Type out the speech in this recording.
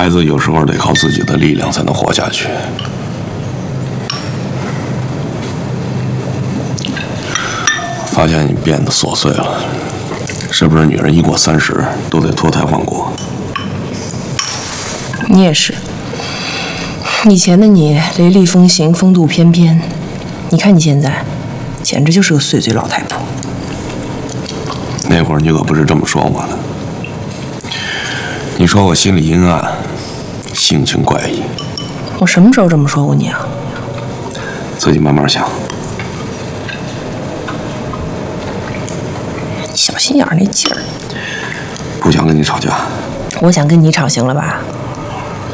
孩子有时候得靠自己的力量才能活下去。发现你变得琐碎了，是不是女人一过30都得脱胎换骨？ 你也是，以前的你雷厉风行，风度翩翩，你看你现在，简直就是个碎嘴老太婆。 那会儿你可不是这么说我的，你说我心里阴暗，性情怪异。 我什么时候这么说过你啊？ 自己慢慢想。 小心眼儿那劲儿。 不想跟你吵架。 我想跟你吵，行了吧？